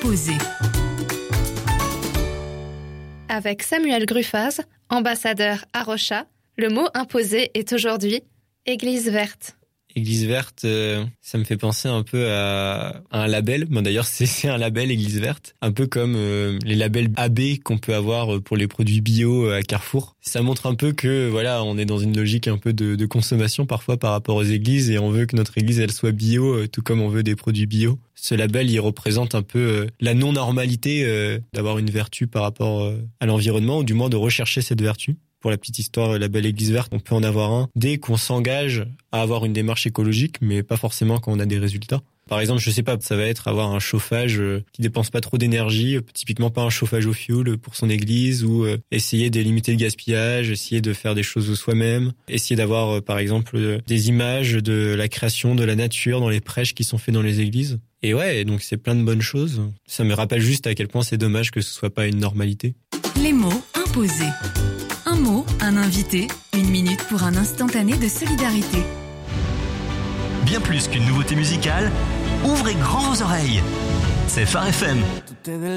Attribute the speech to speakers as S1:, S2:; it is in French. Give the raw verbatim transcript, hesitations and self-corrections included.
S1: imposé.
S2: Avec Samuel Gruffaz, ambassadeur à Rocha, le mot imposé est aujourd'hui Église verte.
S3: Église verte, euh, ça me fait penser un peu à, à un label. Bon, d'ailleurs, c'est, c'est un label Église verte, un peu comme euh, les labels A B qu'on peut avoir pour les produits bio à Carrefour. Ça montre un peu que voilà, on est dans une logique un peu de, de consommation parfois par rapport aux églises et on veut que notre église elle soit bio, euh, tout comme on veut des produits bio. Ce label, il représente un peu euh, la non-normalité euh, d'avoir une vertu par rapport euh, à l'environnement ou du moins de rechercher cette vertu. Pour la petite histoire, le label Église verte, on peut en avoir un dès qu'on s'engage à avoir une démarche écologique, mais pas forcément quand on a des résultats. Par exemple, je sais pas, ça va être avoir un chauffage qui dépense pas trop d'énergie, typiquement pas un chauffage au fioul pour son église, ou essayer de limiter le gaspillage, essayer de faire des choses soi-même, essayer d'avoir, par exemple, des images de la création de la nature dans les prêches qui sont faits dans les églises. Et ouais, donc c'est plein de bonnes choses. Ça me rappelle juste à quel point c'est dommage que ce soit pas une normalité.
S1: Les mots imposés. Un mot, un invité, une minute pour un instantané de solidarité.
S4: Bien plus qu'une nouveauté musicale, ouvrez grand vos oreilles. C'est Phare F M.